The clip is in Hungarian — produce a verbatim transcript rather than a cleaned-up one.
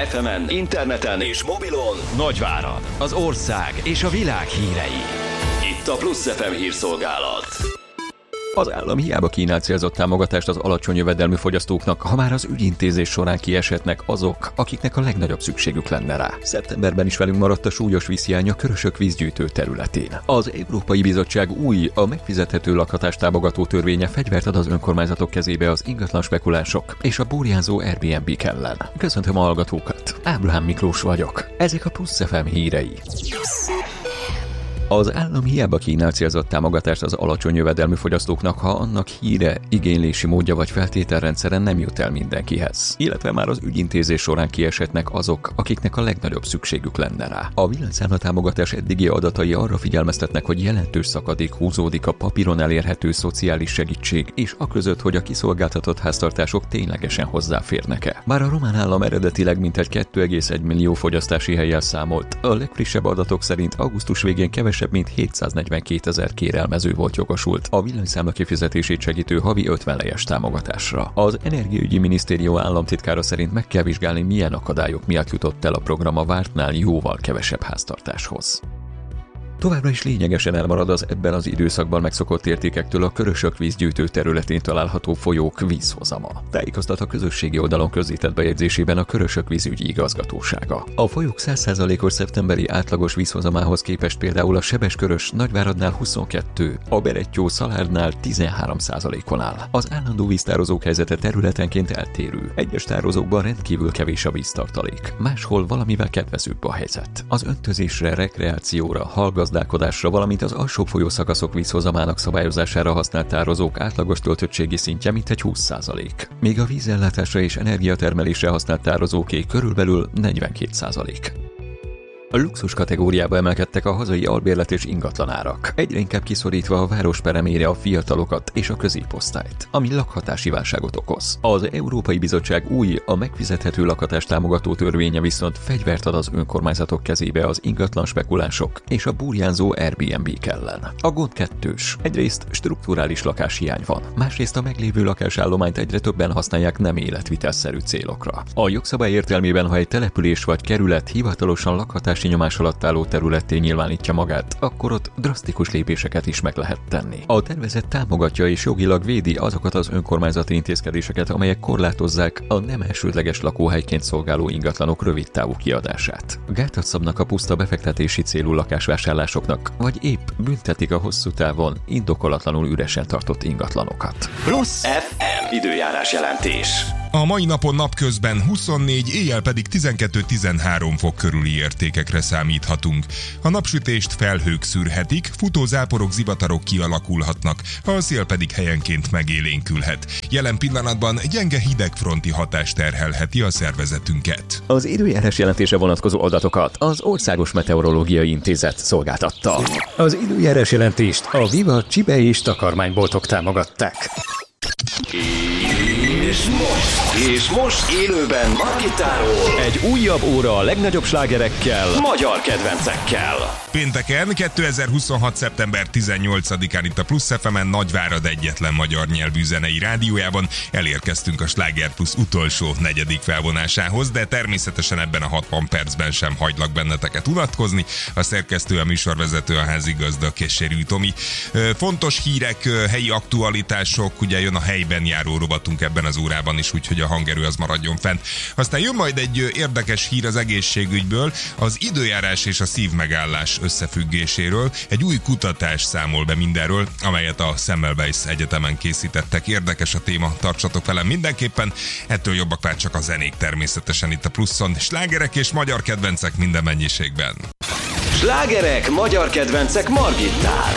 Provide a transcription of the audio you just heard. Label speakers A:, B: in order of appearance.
A: ef emen, interneten és mobilon Nagyvárad, az ország és a világ hírei. Itt a Plusz ef em hírszolgálat.
B: Az állam hiába kínál célzott támogatást az alacsony jövedelmű fogyasztóknak, ha már az ügyintézés során kiesetnek azok, akiknek a legnagyobb szükségük lenne rá. Szeptemberben is velünk maradt a súlyos vízhiány a Körösök vízgyűjtő területén. Az Európai Bizottság új, a megfizethető lakhatás támogató törvénye fegyvert ad az önkormányzatok kezébe az ingatlan spekulánsok és a burjánzó Airbnb-k ellen. Köszöntöm a hallgatókat, Ábrahám Miklós vagyok. Ezek a Plusz ef em hírei. Az állam hiába kínál célzott támogatást az alacsony jövedelmű fogyasztóknak, ha annak híre, igénylési módja vagy feltételrendszeren nem jut el mindenkihez. Illetve már az ügyintézés során kiesetnek azok, akiknek a legnagyobb szükségük lenne rá. A villanyszámla támogatás eddigi adatai arra figyelmeztetnek, hogy jelentős szakadék húzódik a papíron elérhető szociális segítség és aközött, hogy a kiszolgáltatott háztartások ténylegesen hozzáférnek-e. Bár a román állam eredetileg mintegy két egész egy millió fogyasztási hellyel számolt, a legfrissebb adatok szerint augusztus végén kevesebb mint hétszáznegyvenkétezer kérelmező volt jogosult a villanyszámla kifizetését segítő havi ötven lejes támogatásra. Az Energiaügyi Minisztérium államtitkára szerint meg kell vizsgálni, milyen akadályok miatt jutott el a program a vártnál jóval kevesebb háztartáshoz. Továbbra is lényegesen elmarad az ebben az időszakban megszokott értékektől a Körösök vízgyűjtő területén található folyók vízhozama. Tájékoztat a közösségi oldalon közzétett bejegyzésében a Körösök vízügyi igazgatósága. A folyók száz százalékos szeptemberi átlagos vízhozamához képest például a Sebes-Körös Nagyváradnál huszonkettő, a Berettyó-Szalárdnál tizenhárom százalékon áll. Az állandó víztározók helyzete területenként eltérő. Egyes tározókban rendkívül kevés a víztartalék, máshol valamivel kedvezőbb a helyzet. Az öntözésre, rekreációra, hallgazdálkodásra, valamint az alsóbb folyószakaszok vízhozamának szabályozására használt tározók átlagos töltöttségi szintje mintegy húsz százalék. Míg a vízellátásra és energiatermelésre használt tározóké körülbelül negyvenkét százalék. A luxus kategóriába emelkedtek a hazai albérlet és ingatlanárak, egyre inkább kiszorítva a város peremére a fiatalokat és a középosztályt, ami lakhatási válságot okoz. Az Európai Bizottság új, a megfizethető lakhatás támogató törvénye viszont fegyvert ad az önkormányzatok kezébe az ingatlan spekulánsok és a burjánzó Airbnb-k ellen. A gond kettős. Egyrészt strukturális lakáshiány van, másrészt a meglévő lakásállományt egyre többen használják nem életvitelszerű célokra. A jogszabály értelmében, ha egy település vagy kerület hivatalosan lakhatás nyomás alatt álló területté nyilvánítja magát, akkor ott drasztikus lépéseket is meg lehet tenni. A tervezet támogatja és jogilag védi azokat az önkormányzati intézkedéseket, amelyek korlátozzák a nem elsődleges lakóhelyként szolgáló ingatlanok rövidtávú kiadását. Gátat szabnak a puszta befektetési célú lakásvásárlásoknak, vagy épp büntetik a hosszú távon indokolatlanul üresen tartott ingatlanokat.
A: Plusz ef em időjárás jelentés.
C: A mai napon napközben huszonnégy, éjjel pedig tizenkettő-tizenhárom fok körüli értékekre számíthatunk. A napsütést felhők szűrhetik, futó záporok, zivatarok kialakulhatnak, a szél pedig helyenként megélénkülhet. Jelen pillanatban gyenge hidegfronti hatás terhelheti a szervezetünket.
B: Az időjárás jelentése vonatkozó adatokat az Országos Meteorológiai Intézet szolgáltatta. Az időjárás jelentést a Viva csibe és takarmányboltok támogatták.
A: És most, és most élőben Margittáról egy újabb óra a legnagyobb slágerekkel, magyar kedvencekkel.
C: Pénteken, kétezer-huszonhat. szeptember tizennyolcadikán itt a Plusz ef emen Nagyvárad egyetlen magyar nyelvű zenei rádiójában elérkeztünk a Sláger Plusz utolsó negyedik felvonásához, de természetesen ebben a hatvan percben sem hagylak benneteket unatkozni. A szerkesztő, a műsorvezető, a házigazda Keserű Tomi. Fontos hírek, helyi aktualitások, ugye jön a helyben járó rovatunk ebben az órában is, úgyhogy a hangerő az maradjon fent. Aztán jön majd egy érdekes hír az egészségügyből, az időjárás és a szívmegállás összefüggéséről. Egy új kutatás számol be mindenről, amelyet a Semmelweis Egyetemen készítettek. Érdekes a téma, tartsatok velem mindenképpen. Ettől jobbak már csak a zenék természetesen itt a Pluszon. Slágerek és magyar kedvencek minden mennyiségben.
A: Slágerek, magyar kedvencek Margittán.